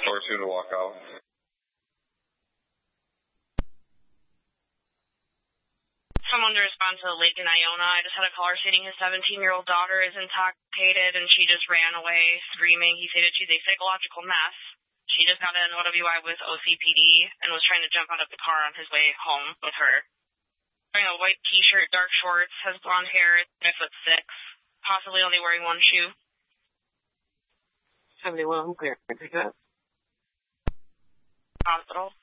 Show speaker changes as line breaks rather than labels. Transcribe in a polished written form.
or soon to walk out.
Someone to respond to Lake in Iona. I just had a caller stating his 17-year-old daughter is intoxicated and she just ran away screaming. He stated she's a psychological mess. She just got an OWI with OCPD and was trying to jump out of the car on his way home with her. Wearing a white t-shirt, dark shorts, has blonde hair, 5'6", possibly only wearing one shoe.
71, clear.
Hospital.